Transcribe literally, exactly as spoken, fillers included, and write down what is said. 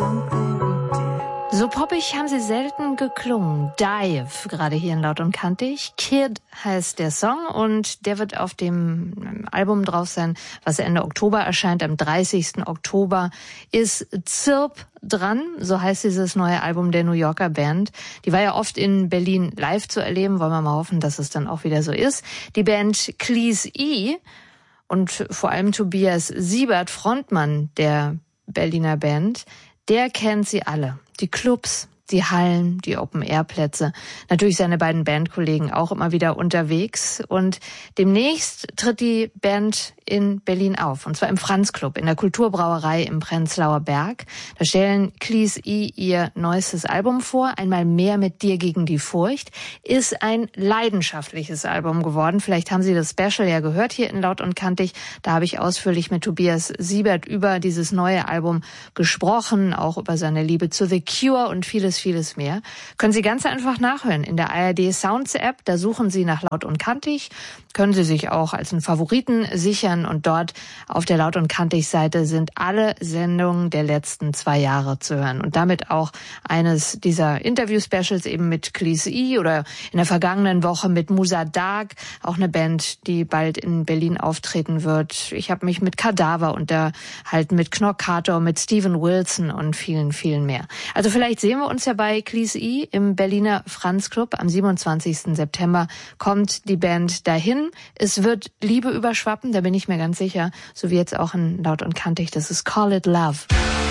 So poppig haben sie selten geklungen. Dive, gerade hier in Laut und Kantig. Kid heißt der Song und der wird auf dem Album drauf sein, was Ende Oktober erscheint. Am dreißigsten Oktober ist Zirp dran, so heißt dieses neue Album der New Yorker Band. Die war ja oft in Berlin live zu erleben, wollen wir mal hoffen, dass es dann auch wieder so ist. Die Band Cleese E und vor allem Tobias Siebert, Frontmann der Berliner Band, der kennt sie alle. Die Clubs, die Hallen, die Open-Air-Plätze. Natürlich seine beiden Bandkollegen auch immer wieder unterwegs. Und demnächst tritt die Band in Berlin auf. Und zwar im Franz-Club, in der Kulturbrauerei im Prenzlauer Berg. Da stellen Cleese E ihr neuestes Album vor. Einmal mehr mit dir gegen die Furcht. Ist ein leidenschaftliches Album geworden. Vielleicht haben Sie das Special ja gehört hier in Laut und Kantig. Da habe ich ausführlich mit Tobias Siebert über dieses neue Album gesprochen. Auch über seine Liebe zu The Cure und vieles vieles mehr. Können Sie ganz einfach nachhören in der A R D Sounds App. Da suchen Sie nach Laut und Kantig. Können Sie sich auch als einen Favoriten sichern und dort auf der Laut und Kantig Seite sind alle Sendungen der letzten zwei Jahre zu hören und damit auch eines dieser Interview-Specials eben mit Cleese E oder in der vergangenen Woche mit Musa Dark, auch eine Band, die bald in Berlin auftreten wird. Ich habe mich mit Kadaver unterhalten, mit Knockator, mit Steven Wilson und vielen, vielen mehr. Also vielleicht sehen wir uns ja bei Cleese E im Berliner Franz Club. Am siebenundzwanzigsten September kommt die Band dahin. Es wird Liebe überschwappen, da bin ich mir ganz sicher. So wie jetzt auch in Laut und Kantig. Das ist Call It Love.